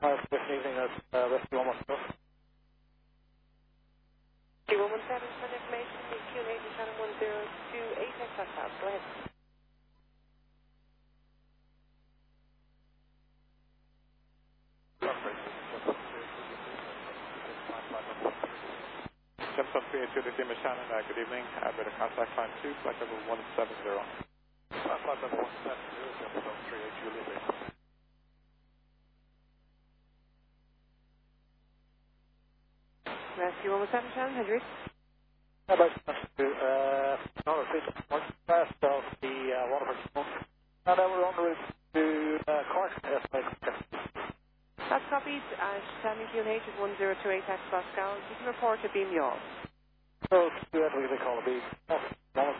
Good evening, Rescue 117. Q117 for information, the Q8 channel 1028 X Go ahead. Gemstone 382 to Lima Shannon, good evening. Bit of contact climb 2, flight level 170. Flight level 170, Gemstone 382 Lima. Rescue 117 channel, Hendrik. I'd like to another fish fast of the Waterford smoke. And we're on the route to Cork. That's copied at standing QNH at 1028 X Pascal. You can report to beam yaw. So, do that, we call a beam.